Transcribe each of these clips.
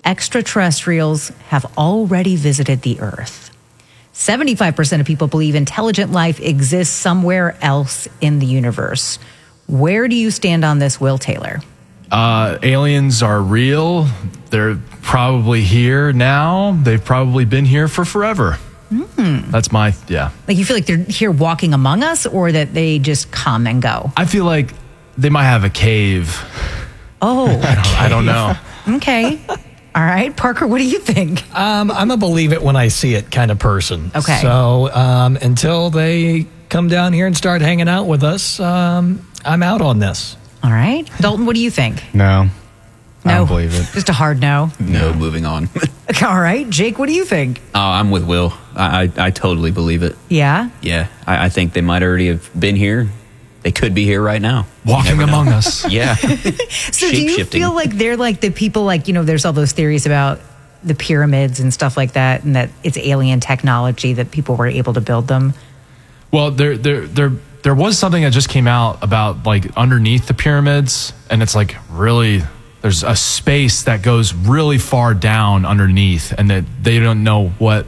extraterrestrials have already visited the Earth. 75% of people believe intelligent life exists somewhere else in the universe. Where do you stand on this, Will Taylor? Aliens are real. They're probably here now. They've probably been here for forever. That's Like you feel like they're here walking among us, or that they just come and go? I feel like they might have a cave. Oh. I don't know. Okay. All right. Parker, what do you think? I'm a believe it when I see it kind of person. Okay. So until they come down here and start hanging out with us, I'm out on this. All right. Dalton, what do you think? No. No. I don't believe it. Just a hard no. No, moving on. All right. Jake, what do you think? I'm with Will. I totally believe it. Yeah? Yeah, I think they might already have been here. They could be here right now. Walking among us. Yeah. So do you feel like they're like the people, like, there's all those theories about the pyramids and stuff like that, and that it's alien technology that people were able to build them? Well, there was something that just came out about like underneath the pyramids, and it's like really, there's a space that goes really far down underneath, and that they don't know what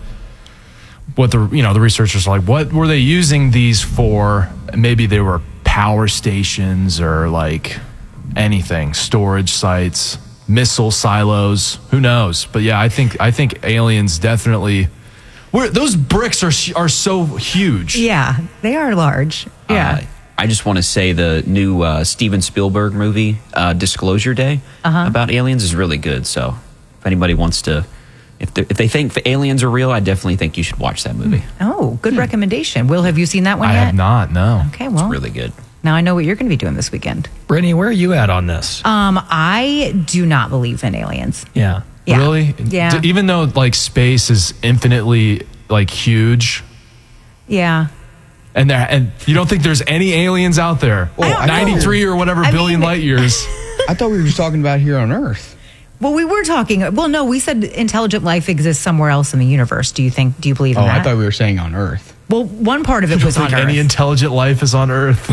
the researchers are like, what were they using these for? Maybe they were power stations or like anything, storage sites, missile silos, who knows? But yeah, I think aliens definitely. Those bricks are so huge. Yeah, they are large. Yeah. I just want to say the new Steven Spielberg movie, Disclosure Day, about aliens is really good. So if anybody wants to, if they think aliens are real, I definitely think you should watch that movie. Oh, good recommendation. Will, have you seen that one I yet? have not, no. Okay, well. It's really good. Now I know what you're going to be doing this weekend. Brittany, where are you at on this? I do not believe in aliens. Yeah. Yeah. Really? Yeah. Even though like space is infinitely like huge. Yeah. And you don't think there's any aliens out there? Well, 93 or whatever billion light years. I thought we were just talking about here on Earth. Well, we were talking. Well, no, we said intelligent life exists somewhere else in the universe. Do you believe in that? I thought we were saying on Earth. Well, one part of it was on Earth. Any intelligent life is on Earth.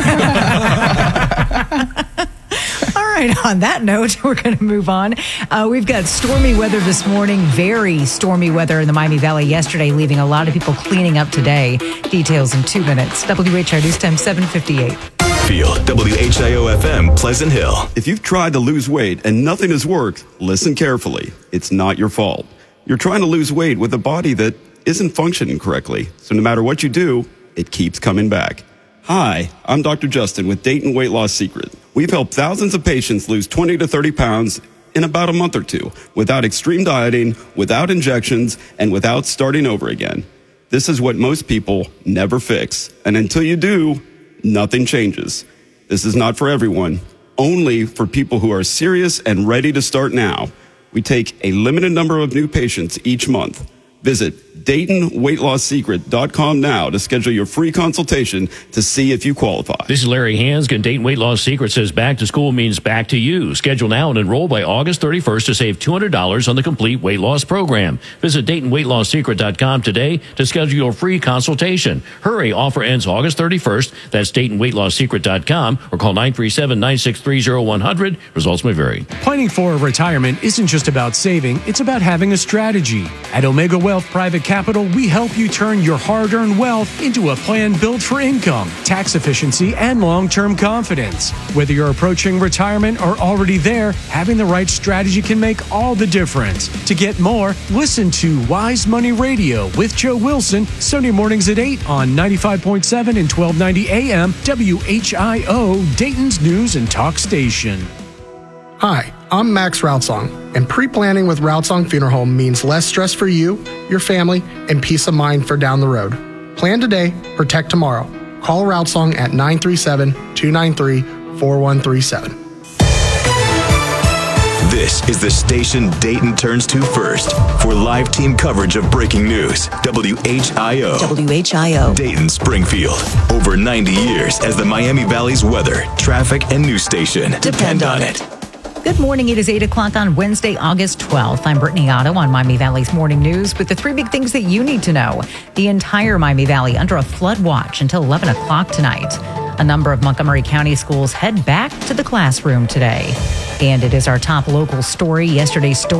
All right, on that note, we're going to move on. We've got stormy weather this morning, very stormy weather in the Miami Valley yesterday, leaving a lot of people cleaning up today. Details in 2 minutes. WHI News Time 7:58. Feel WHIO-FM Pleasant Hill. If you've tried to lose weight and nothing has worked, listen carefully. It's not your fault. You're trying to lose weight with a body that isn't functioning correctly. So no matter what you do, it keeps coming back. Hi, I'm Dr. Justin with Dayton Weight Loss Secret. We've helped thousands of patients lose 20 to 30 pounds in about a month or two without extreme dieting, without injections, and without starting over again. This is what most people never fix. And until you do, nothing changes. This is not for everyone, only for people who are serious and ready to start now. We take a limited number of new patients each month. Visit DaytonWeightLossSecret.com now to schedule your free consultation to see if you qualify. This is Larry Hanskin. Dayton Weight Loss Secret says back to school means back to you. Schedule now and enroll by August 31st to save $200 on the complete weight loss program. Visit DaytonWeightLossSecret.com today to schedule your free consultation. Hurry, offer ends August 31st. That's DaytonWeightLossSecret.com or call 937-963-0100. Results may vary. Planning for retirement isn't just about saving, it's about having a strategy. At Omega Wealth Private Capital, we help you turn your hard-earned wealth into a plan built for income, tax efficiency, and long-term confidence. Whether you're approaching retirement or already there, having the right strategy can make all the difference. To get more, listen to Wise Money Radio with Joe Wilson, Sunday mornings at 8 on 95.7 and 1290 AM, WHIO, Dayton's News and Talk Station. Hi, I'm Max Routsong, and pre-planning with Routsong Funeral Home means less stress for you, your family, and peace of mind for down the road. Plan today, protect tomorrow. Call Routsong at 937-293-4137. This is the station Dayton turns to first for live team coverage of breaking news. WHIO. WHIO. Dayton Springfield. Over 90 years as the Miami Valley's weather, traffic, and news station. Depend on it. Good morning. It is 8 o'clock on Wednesday, August 12th. I'm Brittany Otto on Miami Valley's Morning News with the three big things that you need to know. The entire Miami Valley under a flood watch until 11 o'clock tonight. A number of Montgomery County schools head back to the classroom today. And it is our top local story. Yesterday's story.